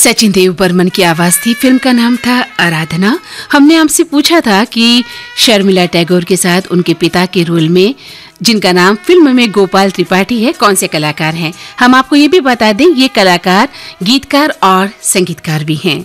सचिन देव बर्मन की आवाज थी। फिल्म का नाम था आराधना। हमने आपसे पूछा था कि शर्मिला टैगोर के साथ उनके पिता के रोल में, जिनका नाम फिल्म में गोपाल त्रिपाठी है, कौन से कलाकार हैं। हम आपको ये भी बता दें, ये कलाकार गीतकार और संगीतकार भी हैं।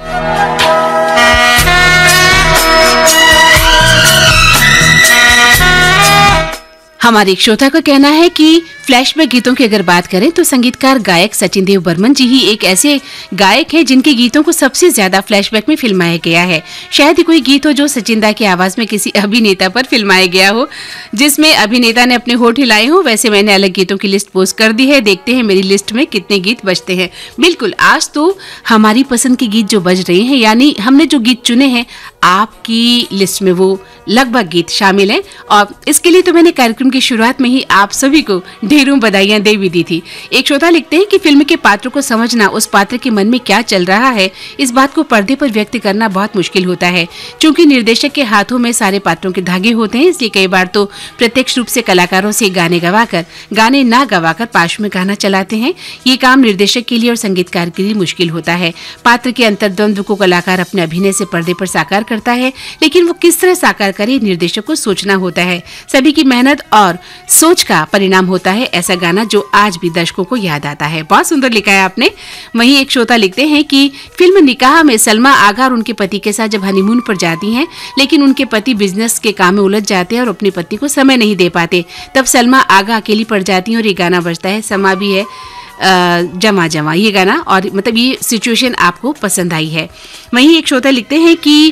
हमारे एक श्रोता का कहना है कि फ्लैशबैक गीतों की अगर बात करें तो संगीतकार गायक सचिन देव बर्मन जी ही एक ऐसे गायक हैं जिनके गीतों को सबसे ज्यादा फ्लैशबैक में फिल्माया गया है। शायद ही कोई गीत हो जो सचिन दा की आवाज में किसी अभिनेता पर फिल्माया गया हो, जिसमें अभिनेता ने अपने होठ हिलाए हो। वैसे मैंने अलग गीतों की लिस्ट पोस्ट कर दी है, देखते हैं मेरी लिस्ट में कितने गीत बजते हैं। बिल्कुल, आज तो हमारी पसंद के गीत जो बज रहे हैं, यानी हमने जो गीत चुने हैं, आपकी लिस्ट में वो लगभग गीत शामिल हैं। और इसके लिए तो मैंने कार्यक्रम की शुरुआत में ही आप सभी को ढेरों बधाइयां दे भी दी थी। एक श्रोता लिखते हैं कि फिल्म के पात्रों को समझना, उस पात्र के मन में क्या चल रहा है, इस बात को पर्दे पर व्यक्त करना बहुत मुश्किल होता है। क्योंकि निर्देशक के हाथों में सारे पात्रों के धागे होते हैं, इसलिए कई बार तो प्रत्यक्ष रूप से कलाकारों से गाने ना गवाकर पार्श्व में गाना चलाते हैं। ये काम निर्देशक के लिए और संगीतकार के लिए मुश्किल होता है। पात्र के अंतर्द्वंद को कलाकार अपने अभिनय से पर्दे पर साकार करता है, लेकिन वो किस तरह साकार करे, निर्देशक को सोचना होता है। सभी की मेहनत और सोच का परिणाम होता है ऐसा गाना जो आज भी दर्शकों को याद आता है। बहुत सुंदर लिखा है आपने। वहीं एक श्रोता लिखते हैं कि फिल्म निकाह में सलमा आगा और उनके पति के साथ जब हनीमून पर जाती हैं, लेकिन उनके पति बिजनेस के काम में उलझ जाते हैं और अपनी पत्नी को समय नहीं दे पाते, तब सलमा आगा अकेली पड़ जाती हैं और ये गाना बजता है। समा भी है जमा जमा, ये गाना, और मतलब ये सिचुएशन आपको पसंद आई है। वहीं एक श्रोता लिखते हैं कि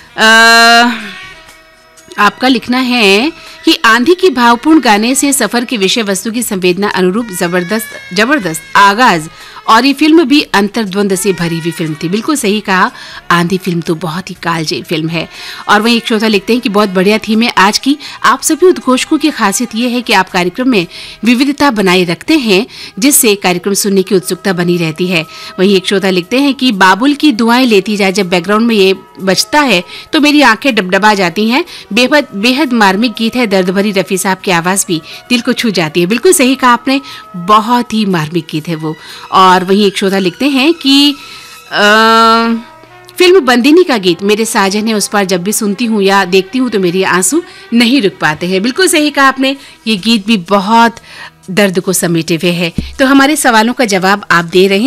आपका लिखना है कि आंधी की भावपूर्ण गाने से सफर की विषय वस्तु की संवेदना अनुरूप जबरदस्त आगाज, और ये फिल्म भी अंतर्द्वंद से भरी हुई फिल्म थी। बिल्कुल सही कहा, आंधी फिल्म तो बहुत ही कालजयी फिल्म है। और वहीं एक श्रोता लिखते हैं कि बहुत बढ़िया थीम है आज की। आप सभी उद्घोषकों की खासियत ये है कि आप कार्यक्रम में विविधता बनाए रखते हैं, जिससे कार्यक्रम सुनने की उत्सुकता बनी रहती है। वहीं एक श्रोता लिखते हैं कि बाबुल की दुआएं लेती जाए, जब बैकग्राउंड में ये बजता है तो मेरी आंखें डबडबा जाती हैं। बेहद मार्मिक गीत है, दर्द भरी रफी साहब की आवाज भी दिल को छू जाती है। बिल्कुल सही कहा आपने, बहुत ही मार्मिक गीत है वो। और वहीं एक श्रोता लिखते हैं कि फिल्म बंदिनी का गीत मेरे साजन है, उस पर जब भी सुनती हूँ या देखती हूँ तो मेरे आंसू नहीं रुक पाते हैं। बिल्कुल सही कहा आपने, ये गीत भी बहुत दर्द को समेटे हुए है। तो हमारे सवालों का जवाब आप दे रहे हैं।